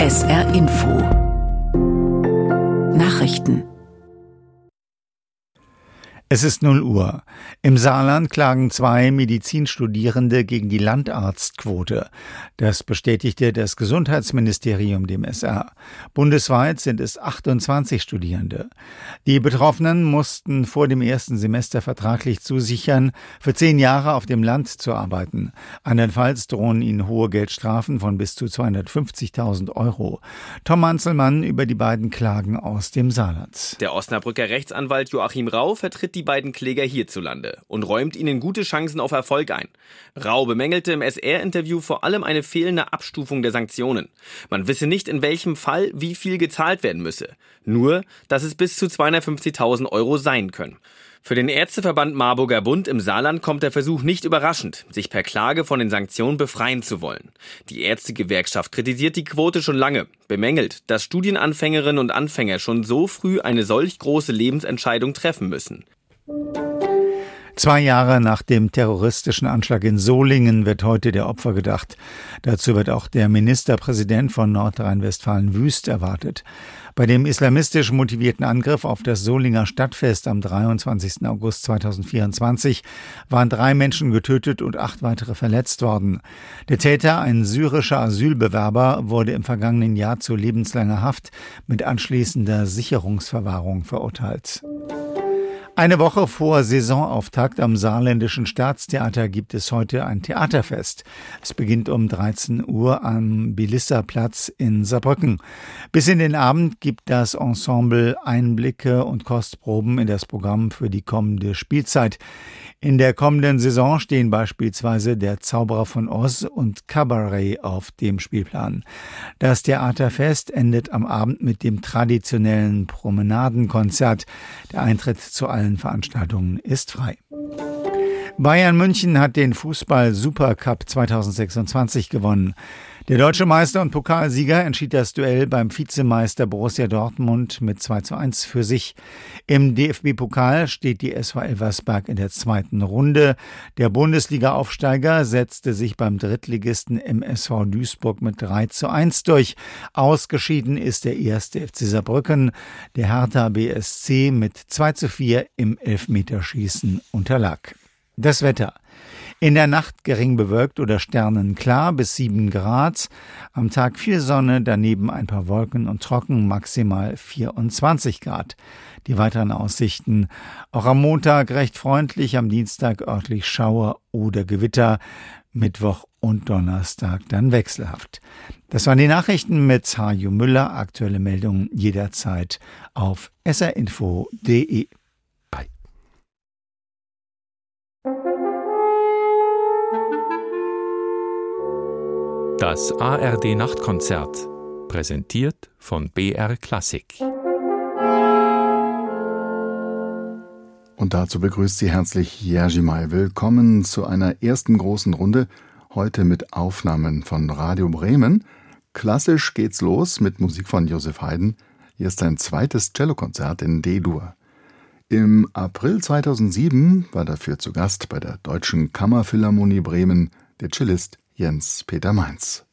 SR Info Nachrichten. Es ist 0 Uhr. Im Saarland klagen 2 Medizinstudierende gegen die Landarztquote. Das bestätigte das Gesundheitsministerium dem SR. Bundesweit sind es 28 Studierende. Die Betroffenen mussten vor dem ersten Semester vertraglich zusichern, für 10 Jahre auf dem Land zu arbeiten. Andernfalls drohen ihnen hohe Geldstrafen von bis zu 250.000 Euro. Tom Manzelmann über die beiden Klagen aus dem Saarland. Der Osnabrücker Rechtsanwalt Joachim Rau vertritt die beiden Kläger hierzulande und räumt ihnen gute Chancen auf Erfolg ein. Rau bemängelte im SR-Interview vor allem eine fehlende Abstufung der Sanktionen. Man wisse nicht, in welchem Fall wie viel gezahlt werden müsse. Nur, dass es bis zu 250.000 Euro sein können. Für den Ärzteverband Marburger Bund im Saarland kommt der Versuch nicht überraschend, sich per Klage von den Sanktionen befreien zu wollen. Die Ärztegewerkschaft kritisiert die Quote schon lange, bemängelt, dass Studienanfängerinnen und Anfänger schon so früh eine solch große Lebensentscheidung treffen müssen. 2 Jahre nach dem terroristischen Anschlag in Solingen wird heute der Opfer gedacht. Dazu wird auch der Ministerpräsident von Nordrhein-Westfalen Wüst erwartet. Bei dem islamistisch motivierten Angriff auf das Solinger Stadtfest am 23. August 2024 waren 3 Menschen getötet und 8 weitere verletzt worden. Der Täter, ein syrischer Asylbewerber, wurde im vergangenen Jahr zu lebenslanger Haft mit anschließender Sicherungsverwahrung verurteilt. Eine Woche vor Saisonauftakt am Saarländischen Staatstheater gibt es heute ein Theaterfest. Es beginnt um 13 Uhr am Belisserplatz in Saarbrücken. Bis in den Abend gibt das Ensemble Einblicke und Kostproben in das Programm für die kommende Spielzeit. In der kommenden Saison stehen beispielsweise Der Zauberer von Oz und Cabaret auf dem Spielplan. Das Theaterfest endet am Abend mit dem traditionellen Promenadenkonzert. Der Eintritt zu allen Veranstaltungen ist frei. Bayern München hat den Fußball-Supercup 2026 gewonnen. Der deutsche Meister und Pokalsieger entschied das Duell beim Vizemeister Borussia Dortmund mit 2:1 für sich. Im DFB-Pokal steht die SV Elversberg in der 2. Runde. Der Bundesliga-Aufsteiger setzte sich beim Drittligisten MSV Duisburg mit 3:1 durch. Ausgeschieden ist der 1. FC Saarbrücken. Der Hertha BSC mit 2:4 im Elfmeterschießen unterlag. Das Wetter. In der Nacht gering bewölkt oder sternenklar bis 7 Grad. Am Tag viel Sonne, daneben ein paar Wolken und trocken, maximal 24 Grad. Die weiteren Aussichten. Auch am Montag recht freundlich, am Dienstag örtlich Schauer oder Gewitter. Mittwoch und Donnerstag dann wechselhaft. Das waren die Nachrichten mit Hajo Müller. Aktuelle Meldungen jederzeit auf srinfo.de. Das ARD-Nachtkonzert, präsentiert von BR Klassik. Und dazu begrüßt Sie herzlich Jerzy May. Willkommen zu einer ersten großen Runde, heute mit Aufnahmen von Radio Bremen. Klassisch geht's los mit Musik von Joseph Haydn. Hier ist sein zweites Cellokonzert in D-Dur. Im April 2007 war dafür zu Gast bei der Deutschen Kammerphilharmonie Bremen der Cellist Jens Peter Mainz.